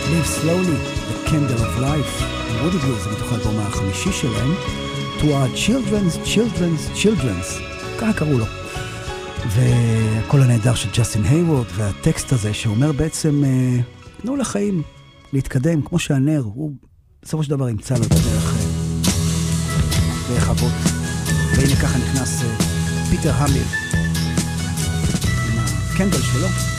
Live Slowly, The Candle of Life, רודי בלוז, זה מתוך האלבום החמישי שלהם, To Our Children's, ככה קראו לו. והכל הנהדר של ג'סטין הייוורד, והטקסט הזה שאומר בעצם, תנו לחיים להתקדם, כמו שהנר, הוא בסופו של דבר ימצא לו את דרך אבות. והנה ככה נכנס פיטר המיל, עם הקנדל שלו.